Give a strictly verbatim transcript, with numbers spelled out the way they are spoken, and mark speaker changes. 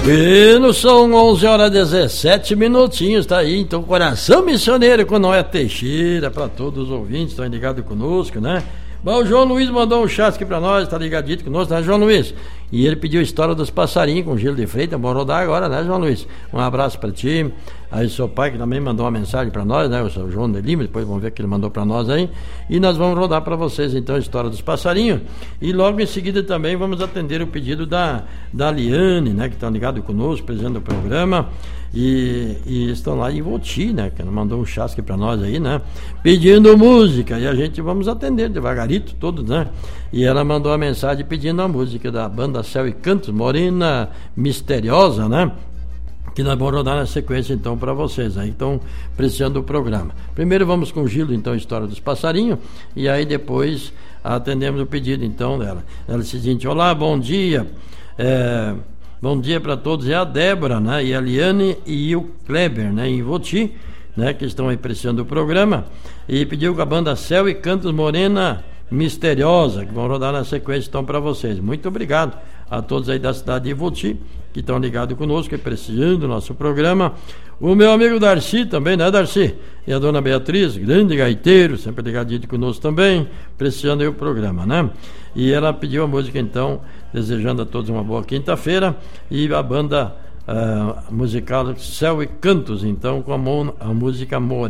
Speaker 1: Bueno, são onze horas e dezessete minutinhos, tá aí, então, Coração Missioneiro com Noé Teixeira, para todos os ouvintes, estão ligados conosco, né? Bom, o João Luiz mandou um chat aqui pra nós, tá ligadito conosco, né, João Luiz? E ele pediu a história dos passarinhos com Gelo de Freitas, vamos rodar agora, né, João Luiz? Um abraço pra ti. Aí seu pai que também mandou uma mensagem pra nós, né, o seu João de Lima, depois vamos ver o que ele mandou pra nós aí. E nós vamos rodar pra vocês então a história dos passarinhos. E logo em seguida também vamos atender o pedido da, da Liane, né, que tá ligado conosco, presente do programa. E, e estão lá em Voti, né? Que mandou um chasque pra nós aí, né? Pedindo música. E a gente vamos atender devagarito, todos, né? E ela mandou a mensagem pedindo a música da banda Céu e Cantos, Morena Misteriosa, né? Que nós vamos rodar na sequência então para vocês aí, então precisando do programa. Primeiro vamos com o Gildo, então, a história dos passarinhos, e aí depois atendemos o pedido então dela. Ela disse o seguinte: olá, bom dia. É... Bom dia para todos, é a Débora, né? E a Liane e o Kleber, né? Em Voti, né? Que estão aí apreciando o programa. E pediu com a banda Céu e Cantos Morena Misteriosa, que vão rodar na sequência então para vocês. Muito obrigado a todos aí da cidade de Voti, que estão ligados conosco e apreciando o nosso programa. O meu amigo Darcy também, né, Darcy? E a dona Beatriz, grande gaiteiro, sempre ligadinho conosco também, apreciando aí o programa, né? E ela pediu a música então, desejando a todos uma boa quinta-feira, e a banda uh, musical Céu e Cantos, então, com a, a música Morena.